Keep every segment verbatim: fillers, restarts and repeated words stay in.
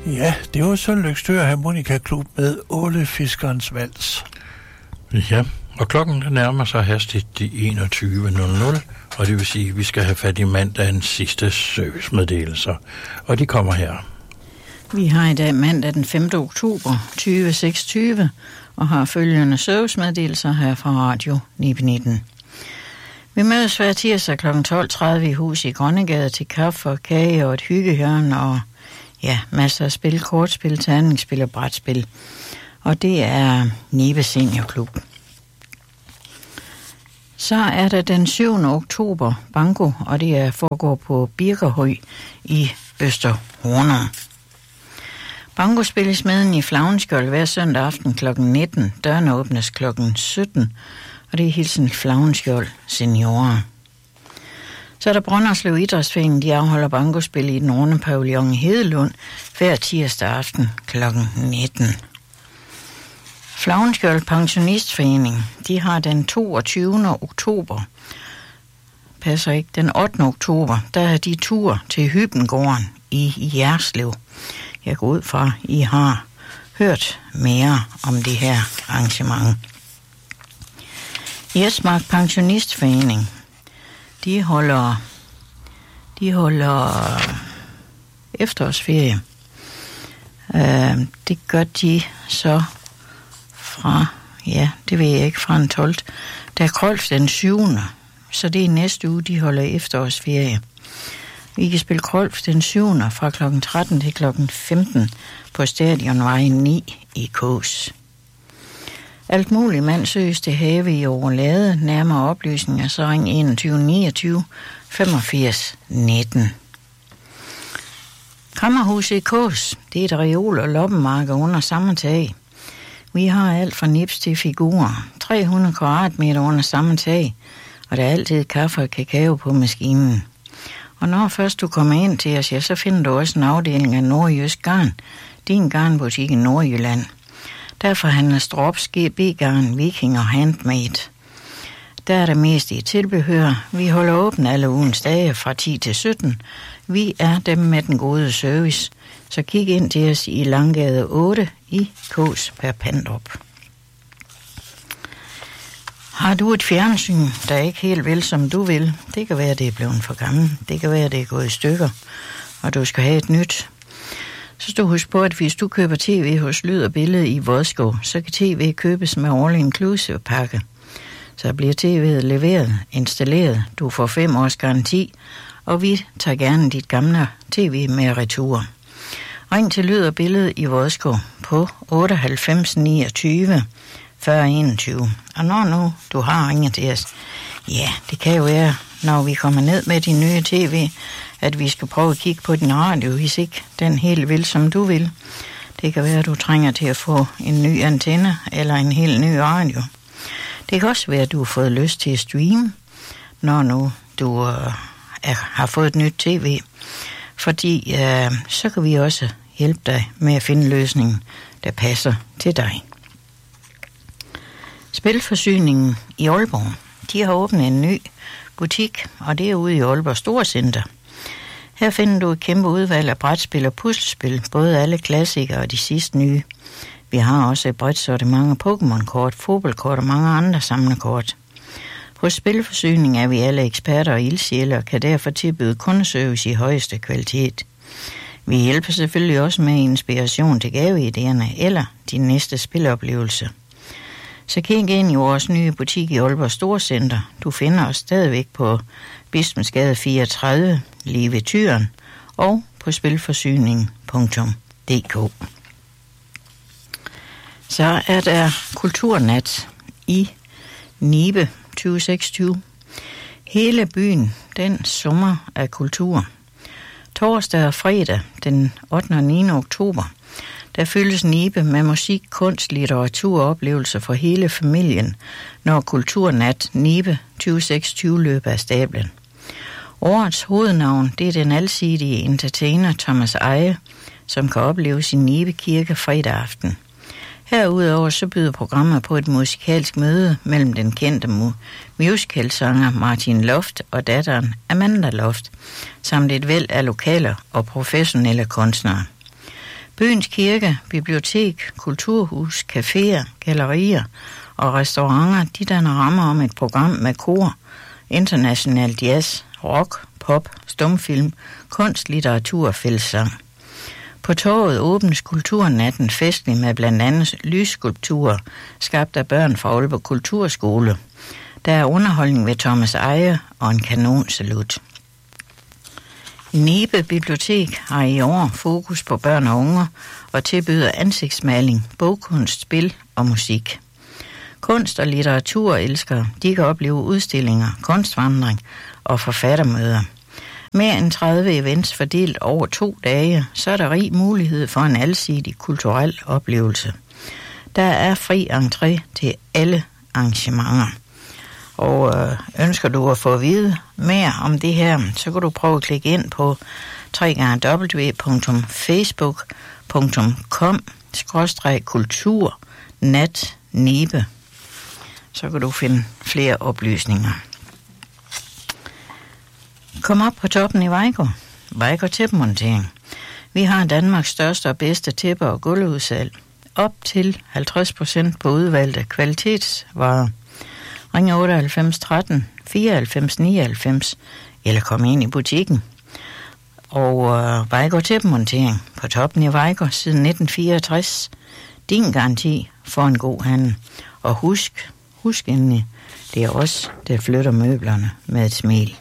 Ja, det var så Løgstør Harmonikaklub med Åle Fiskerens Vals. Ja, og klokken nærmer sig hastigt de enogtyve nul nul, og det vil sige, at vi skal have fat i mandagens sidste servicemeddelelser, og de kommer her. Vi har i dag mandag den femte oktober tyve seksogtyve, og har følgende servicemeddelelser her fra Radio ni nitten. Vi mødes hver tirsdag klokken tolv tredive i hus i Grønnegade til kaffe og kage og et hyggehjørne og ja, masser af spil, kortspil, terningsspil og brætspil. Og det er Nibe Seniorklub. Så er der den syvende oktober banko, og det er foregår på Birkerhøj i Øster Hornum. Banko spilles med i Flagenskjold hver søndag aften klokken nitten. Dørene åbnes klokken sytten, og det er hilsen Flagenskjold seniorer. Så er der Brønderslev Idrætsforening, de afholder bankospil i den runde pavillon i Hedelund hver tirsdag aften klokken nitten. Flagenskjold Pensionistforening, de har den toogtyvende oktober, passer ikke, den ottende oktober, der er de tur til Hybengården i Jerslev. Jeg går ud fra, I har hørt mere om det her arrangement. Jesmark Pensionistforening, de holder, de holder efterårsferie. Øh, det gør de så fra, ja, det ved jeg ikke, fra den tolvte Der er Krolf den syvende Så det er næste uge, de holder efterårsferie. Vi kan spille Krolf den syvende fra klokken tretten til klokken femten på Stadionvej ni i Kås. Alt muligt mand søges til have i Overlade. Nærmere oplysninger så ring enogtyve niogtyve femogfirs nitten. Kammerhuset i Kås, det er et reol- og loppemarked under samme tag. Vi har alt fra nips til figurer. tre hundrede kvadratmeter under samme tag, og der er altid kaffe og kakao på maskinen. Og når først du kommer ind til os, ja, så finder du også en afdeling af Nordjysk Garn. Din garnbutik i Nordjylland. Derfor handler Strops G B-garn, Viking og Handmade. Der er det mest i tilbehør. Vi holder åbent alle ugens dage fra ti til sytten. Vi er dem med den gode service. Så kig ind til os i Langgade otte i Kås per Pandrup. Har du et fjernsyn, der ikke helt vil, som du vil? Det kan være, det er blevet for gammel. Det kan være, det er gået i stykker, og du skal have et nyt. Så skal du huske på, at hvis du køber tv hos Lyd og Billede i Vodskov, så kan tv købes med all inclusive pakke. Så bliver tv'et leveret, installeret, du får fem års garanti, og vi tager gerne dit gamle tv med retur. Ring til Lyd og Billede i Vodskov på otteoghalvfems niogtyve fyrre enogtyve. Og når nu du har ringet til os, ja, det kan jo være, når vi kommer ned med din nye tv, at vi skal prøve at kigge på din radio, hvis ikke den helt vil, som du vil. Det kan være, at du trænger til at få en ny antenne eller en helt ny radio. Det kan også være, at du har fået lyst til at streame, når nu du øh, er, har fået et nyt tv. Fordi øh, så kan vi også hjælpe dig med at finde løsningen, der passer til dig. Spilforsyningen i Aalborg, de har åbnet en ny butik, og det er ude i Aalborg Storcenter. Her finder du et kæmpe udvalg af brætspil og puslespil, både alle klassikere og de sidste nye. Vi har også et bredt sortiment af Pokémon-kort, fodboldkort og mange andre samlekort. Hos Spilforsyning er vi alle eksperter og ildsjæle og kan derfor tilbyde kundeservice i højeste kvalitet. Vi hjælper selvfølgelig også med inspiration til gaveidéerne eller din næste spiloplevelse. Så kig ind i vores nye butik i Aalborg Storcenter. Du finder os stadigvæk på Bispensgade fireogtredive, lige ved Tyren, og på spilforsyning punktum d k. Så er der Kulturnat i Nibe tyve seksogtyve. Hele byen, den summer af kultur. Torsdag og fredag, den ottende og niende oktober, der fyldes Nibe med musik, kunst, litteratur og oplevelser for hele familien, når Kulturnat Nibe tyve seksogtyve løber af stablen. Årets hovednavn, det er den alsidige entertainer Thomas Eje, som kan opleves i Nibe Kirke fredag aften. Herudover så byder programmet på et musikalsk møde mellem den kendte mu- musicalsanger Martin Loft og datteren Amanda Loft, samt et væld af lokale og professionelle kunstnere. Byens kirke, bibliotek, kulturhus, caféer, gallerier og restauranter, de danner rammer om et program med kor, international jazz, rock, pop, stumfilm, kunst, litteratur og fællessang. På torvet åbnes kulturnatten festlig med blandt andet lysskulpturer, skabt af børn fra Aalborg Kulturskole. Der er underholdning ved Thomas Eje og en kanonsalut. Nibe Bibliotek har i år fokus på børn og unge og tilbyder ansigtsmaling, bogkunst, spil og musik. Kunst- og litteraturelskere, de kan opleve udstillinger, kunstvandring og forfattermøder. Mere end tredive events fordelt over to dage, så er der rig mulighed for en alsidig kulturel oplevelse. Der er fri entré til alle arrangementer. Og øh, ønsker du at få at vide mere om det her, så kan du prøve at klikke ind på w w w punktum facebook punktum com skråstreg kultur nat nibe. Så kan du finde flere oplysninger. Kom op på toppen i Vejgaard. Vejgaard Tæppemontering. Vi har Danmarks største og bedste tæpper og gulvudsalg. Op til halvtreds procent på udvalgte kvalitetsvarer. Ring otteoghalvfems tretten fireoghalvfems nioghalvfems eller kom ind i butikken. Og øh, Vejgaard Tæppemontering på toppen i Vejgaard siden nitten fireogtres. Din garanti for en god handel. Og husk, husk endelig, det er os, der flytter møblerne med et smil.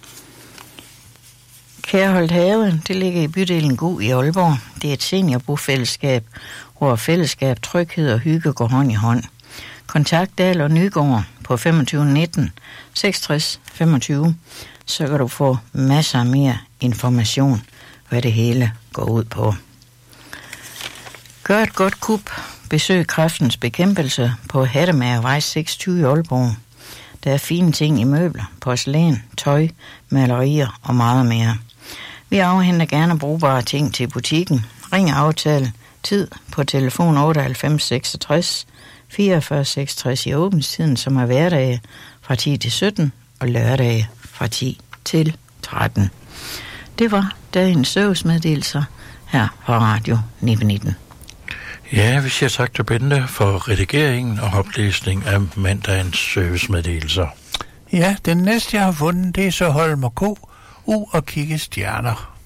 Kærholdt Have, det ligger i bydelen Gug i Aalborg. Det er et seniorbofællesskab, hvor fællesskab, tryghed og hygge går hånd i hånd. Kontakt Dahl og Nygaard på femogtyve nitten seksogtres femogtyve, så kan du få masser af mere information, hvad det hele går ud på. Gør et godt kup. Besøg Kræftens Bekæmpelse på Hattemagervej seksogtyve i Aalborg. Der er fine ting i møbler, porcelæn, tøj, malerier og meget mere. Vi afhenter gerne brugbare ting til butikken. Ring og aftale tid på telefon otteoghalvfems seksogtres fireogfyrre seksogtres i åbningstiden, som er hverdage fra ti til sytten og lørdage fra ti til tretten. Det var dagens servicemeddelelser her på Radio nitten nitten. Ja, vi siger tak til Bente for redigeringen og oplæsning af mandagens servicemeddelelser. Ja, den næste jeg har fundet, det er så Holm og K. U og kigge stjerner.